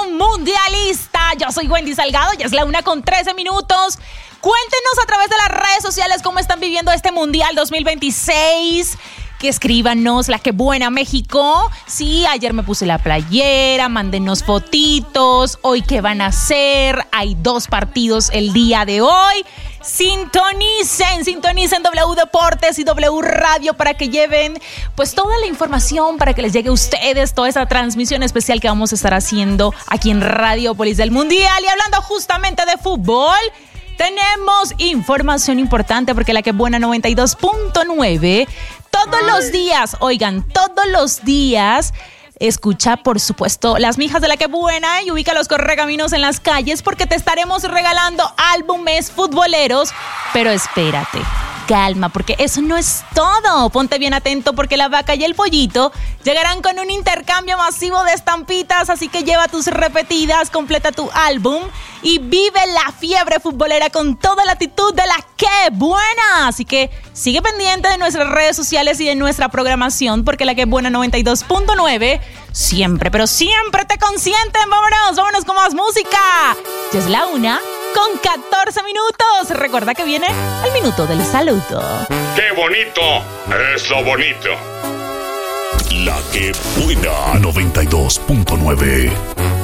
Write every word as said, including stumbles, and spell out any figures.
nación mundialista. Yo soy Wendy Salgado, ya es la una con trece minutos. Cuéntenos a través de las redes sociales cómo están viviendo este Mundial dos mil veintiséis. Que escríbanos, la que buena México. Sí, ayer me puse la playera, mándenos fotitos. Hoy qué van a hacer. Hay dos partidos el día de hoy. Sintonicen, sintonicen W Deportes y W Radio para que lleven pues toda la información, para que les llegue a ustedes toda esa transmisión especial que vamos a estar haciendo aquí en Radiopolis del Mundial. Y hablando justamente de fútbol, tenemos información importante porque la que buena noventa y dos punto nueve todos los días, oigan, todos los días escucha, por supuesto, las mijas de la que buena y ubica los correcaminos en las calles porque te estaremos regalando álbumes futboleros. Pero espérate, calma, porque eso no es todo. Ponte bien atento porque la vaca y el pollito llegarán con un intercambio masivo de estampitas, así que lleva tus repetidas, completa tu álbum y vive la fiebre futbolera con toda la actitud de la que buena. Así que sigue pendiente de nuestras redes sociales y de nuestra programación porque la que buena noventa y dos punto nueve siempre, pero siempre te consienten. Vámonos, vámonos con más música. Ya es la una con catorce minutos. Recuerda que viene el minuto del saludo. ¡Qué bonito! Es lo bonito. La que buena noventa y dos punto nueve.